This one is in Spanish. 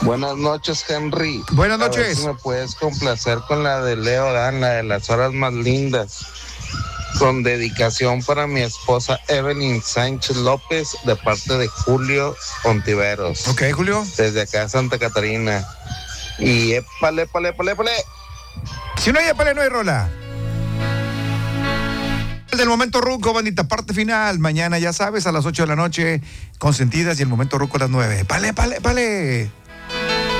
Buenas noches, Henry. Buenas A ver noches. si me puedes complacer con la de Leo Dan, la de las horas más lindas. Con dedicación para mi esposa Evelyn Sánchez López, de parte de Julio Ontiveros. Ok, Julio. Desde acá, Santa Catarina. Y épale, épale, épale, épale. Si no hay épale, no hay rola. El del momento ruco, bandita, parte final. Mañana, ya sabes, a las 8 de la noche, Consentidas, y el momento ruco a las 9. ¡Pale, pale, pale!